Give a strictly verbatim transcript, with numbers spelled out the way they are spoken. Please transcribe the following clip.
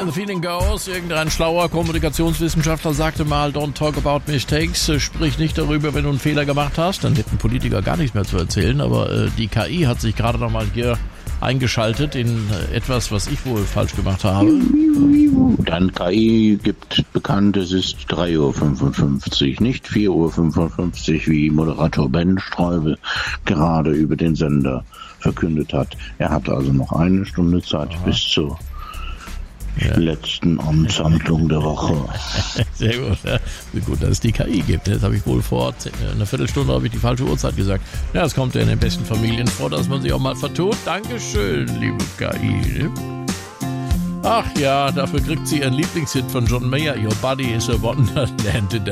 and the feeling goes. Irgendein schlauer Kommunikationswissenschaftler sagte mal, don't talk about mistakes, sprich nicht darüber, wenn du einen Fehler gemacht hast. Dann hätten Politiker gar nichts mehr zu erzählen, aber äh, die K I hat sich gerade noch mal hier eingeschaltet in äh, etwas, was ich wohl falsch gemacht habe. Dann K I gibt bekannt, es ist drei Uhr fünfundfünfzig, nicht vier Uhr fünfundfünfzig, wie Moderator Ben Streubel gerade über den Sender verkündet hat. Er hat also noch eine Stunde Zeit Aha. bis zur ja. letzten Amtshandlung der Woche. Sehr gut. Ja. Gut, dass es die K I gibt. Jetzt habe ich wohl vor einer Viertelstunde habe ich die falsche Uhrzeit gesagt. Ja, es kommt ja in den besten Familien vor, dass man sich auch mal vertut. Dankeschön, liebe K I. Ach ja, dafür kriegt sie ihren Lieblingshit von John Mayer. Your body is a wonderland in der